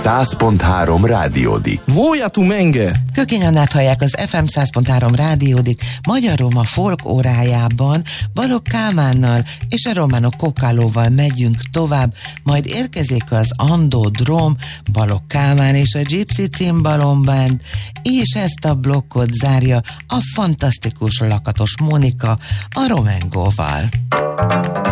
100.3 Rádiódik. Voja tu menge! Kökény Annát hallják az FM 100.3 Rádiódik Magyar-Roma folk órájában. Balogh Kálmánnal és a Romano Coccalóval megyünk tovább, majd érkezik az Ando Drum, Balogh Kálmán és a Gypsy Cimbalom Band, és ezt a blokkot zárja a fantasztikus Lakatos Mónika a Romengóval.